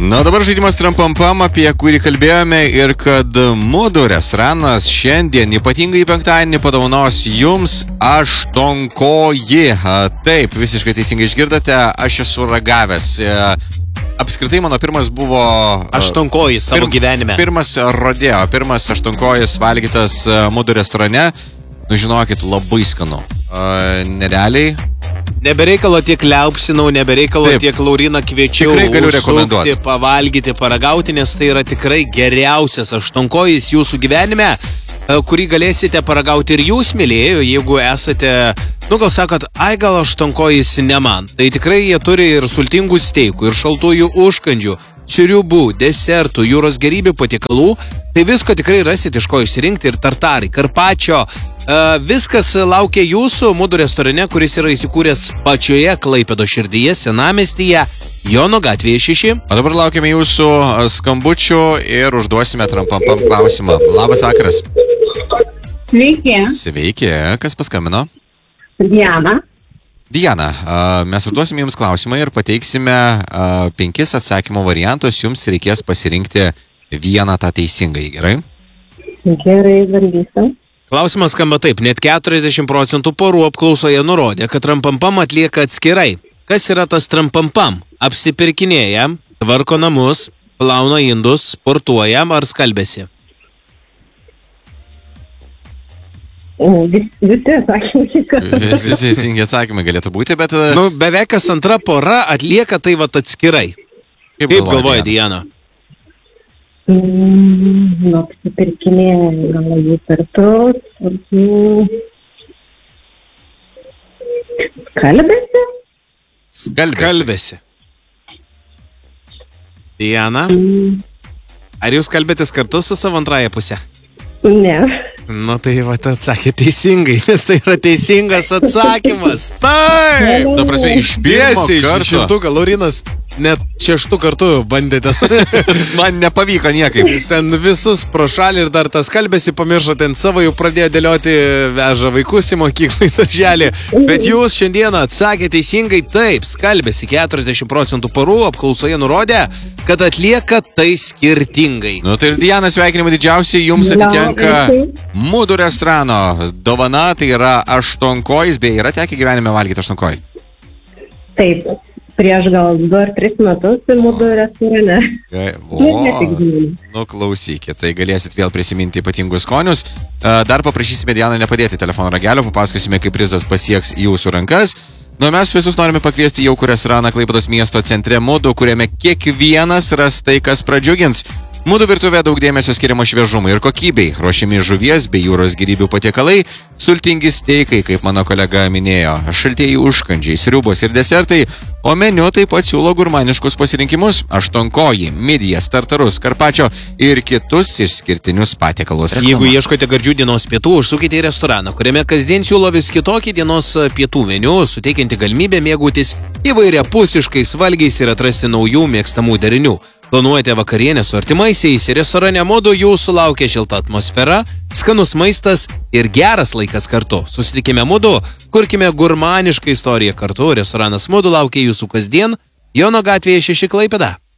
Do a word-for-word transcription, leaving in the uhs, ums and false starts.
Na, dabar žaidimas Trampampam, apie kurį kalbėjome ir kad Mudu restoranas šiandien ypatingai penktadienį padovanos jums aštuonkoji. Taip, visiškai teisingai išgirdote, aš esu ragavęs. Apskritai mano pirmas buvo... Aštuonkojis savo pirm, gyvenime. Pirmas rodeo, pirmas aštuonkojis valgytas Mudu restorane. Nu, žinokit, labai skanu. Uh, nerealiai. Nebereikalo tiek liaupsinau, nebereikalo Taip. tiek Lauriną kviečiau užsukti, pavalgyti, paragauti, nes tai yra tikrai geriausias aštuonkojis jūsų gyvenime, kurį galėsite paragauti ir jūs, mylėjai, jeigu esate, nu gal sakot, ai gal aštuonkojis ne man. Tai tikrai jie turi ir sultingų steikų, ir šaltųjų užkandžių, sriubų, desertų, jūros gerybių patiekalų. Tai visko tikrai rasit iš ko išsirinkti, ir tartarai, karpačio. Uh, viskas laukia jūsų Mudu restorane, kuris yra įsikūręs pačioje Klaipėdos širdyje, Senamiestyje, Jono gatvėje šeši. O dabar laukiame jūsų skambučių ir užduosime Trampampam klausimą. Labas vakaras. Sveiki. Sveiki. Kas paskambino? Diana. Diana, mes užduosime jums klausimą ir pateiksime penkis atsakymo variantus. Jums reikės pasirinkti vieną tą teisingai, gerai? Gerai, bandysim. Klausimas skamba taip. Net keturiasdešimt procentų porų apklausoje nurodė, kad Trampampam atlieka atskirai. Kas yra tas Trampampam? Apsipirkinėja, tvarko namus, plauna indus, sportuoja ar skalbėsi? Vis, visi atsakymai. Visi teisingi atsakymai galėtų būti, bet... Nu, beveik kas antra pora atlieka tai vat atskirai. Kaip, Kaip galvoja Diana? Mm, nu, apsipirkinėja gal jų pertus, skalbėsi? Skalbėsi. Skalbėsi. Diana, Mm, ar jūs kalbėtės kartu su savo antrąją pusę? ne. Nu tai va, atsakė teisingai, nes tai yra teisingas atsakymas. Taip! Ta prasme, iš pirmo Tiesiai iš karto. šimtuką, Laurinas net šeštų kartų bandėte. Man nepavyko niekaip. Jis ten visus pro šalį ir dar tas kalbėsi pamiršo, ten savo jau pradėjo dėlioti, veža vaikus į mokyklą, į darželį. Bet jūs šiandieną atsakė teisingai, taip, skalbėsi. keturiasdešimt procentų porų apklausoje nurodė, kad atlieka tai skirtingai. Nu tai ir Diana, sveikinimai didžiausiai, jums atitenka Mudu restorano dovana, tai yra aštuonkojis, beje, yra tekę gyvenime valgyti aštuonkojį? Taip, prieš gal du ar tris metus į Mudu restorane. O, nu klausykit, tai galėsit vėl prisiminti ypatingus skonius. Dar paprašysime Dianą nepadėti telefono ragelio, papasakosime, kaip prizas pasieks jūsų rankas. Nu, mes visus norime pakviesti jaukų restoraną Klaipėdos miesto centre Mudu, kuriame kiekvienas ras tai, kas pradžiugins. Mudu virtuvė daug dėmesio skiriama šviežumui ir kokybei, ruošiami žuvies bei jūros gyrybių patiekalai, sultingi steikai, kaip mano kolega minėjo, šaltieji užkandžiai, sriubos ir desertai, o meniu taip pat siūlo gurmaniškus pasirinkimus – aštuonkojį, midijas, tartarus, karpačio ir kitus išskirtinius patiekalus. Jeigu ieškote gardžių dienos pietų, užsukite į restoraną, kuriame kasdien siūlo vis kitokį dienos pietų meniu, suteikianti galimybę mėgautis įvairiapusiškais valgiais ir atrasti naujų mėgstamų derinių. Planuojate vakarienę su artimaisiais, restorane Mudu jūsų laukia šilta atmosfera, skanus maistas ir geras laikas kartu. Susitikime Mudu, kurkime gurmanišką istoriją kartu. Restoranas Mudu laukia jūsų kasdien, Jono gatvėje šeši Klaipėda.